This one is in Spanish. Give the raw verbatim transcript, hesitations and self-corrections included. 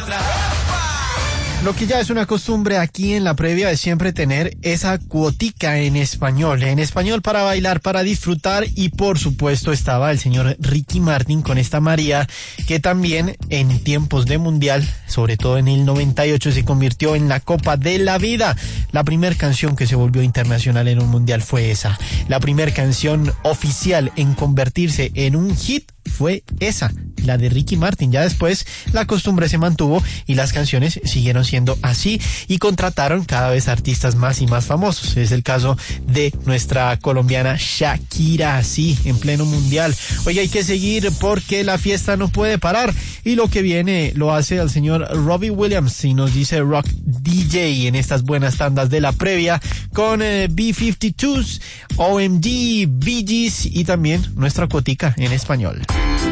atrás. Lo que ya es una costumbre aquí en la previa es siempre tener esa cuotica en español, en español para bailar, para disfrutar, y por supuesto estaba el señor Ricky Martin con esta María, que también en tiempos de mundial, sobre todo en el noventa y ocho, se convirtió en la Copa de la Vida. La primera canción que se volvió internacional en un mundial fue esa. La primera canción oficial en convertirse en un hit fue esa, la de Ricky Martin. Ya después la costumbre se mantuvo y las canciones siguieron siendo así, y contrataron cada vez artistas más y más famosos. Es el caso de nuestra colombiana Shakira, así en pleno mundial. Oye, hay que seguir porque la fiesta no puede parar, y lo que viene lo hace el señor Robbie Williams y nos dice Rock D J en estas buenas tandas de la previa con eh, B cincuenta y dos, O M G, Bee Gees y también nuestra cotica en español.